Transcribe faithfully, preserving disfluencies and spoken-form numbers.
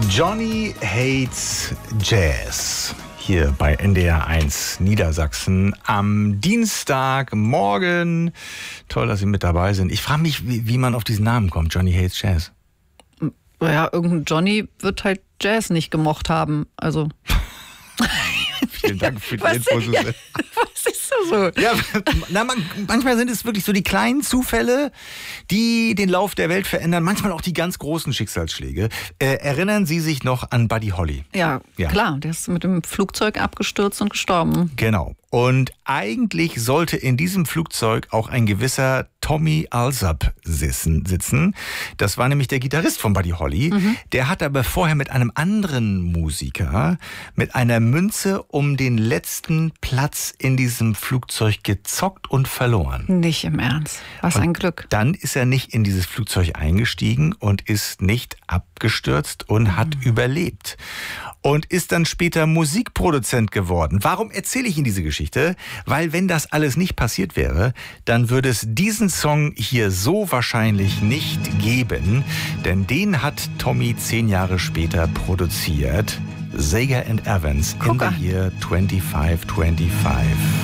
Johnny Hates Jazz. Hier bei N D R eins Niedersachsen am Dienstagmorgen. Toll, dass Sie mit dabei sind. Ich frage mich, wie, wie man auf diesen Namen kommt, Johnny Hates Jazz. Ja, irgendein Johnny wird halt Jazz nicht gemocht haben. Also. Vielen Dank für die was, Info, ja, was ist das so? Ja, na, man, manchmal sind es wirklich so die kleinen Zufälle, die den Lauf der Welt verändern. Manchmal auch die ganz großen Schicksalsschläge. Äh, erinnern Sie sich noch an Buddy Holly? Ja, ja, klar. Der ist mit dem Flugzeug abgestürzt und gestorben. Genau. Und eigentlich sollte in diesem Flugzeug auch ein gewisser Tommy Alsop sitzen. Das war nämlich der Gitarrist von Buddy Holly. Mhm. Der hat aber vorher mit einem anderen Musiker mit einer Münze um den letzten Platz in diesem Flugzeug gezockt und verloren. Nicht im Ernst. Was und ein Glück. Dann ist er nicht in dieses Flugzeug eingestiegen und ist nicht abgestürzt und mhm. hat überlebt. Und ist dann später Musikproduzent geworden. Warum erzähle ich Ihnen diese Geschichte? Weil wenn das alles nicht passiert wäre, dann würde es diesen Song hier so wahrscheinlich nicht geben. Denn den hat Tommy zehn Jahre später produziert. Sager and Evans in the year twenty-five twenty-five.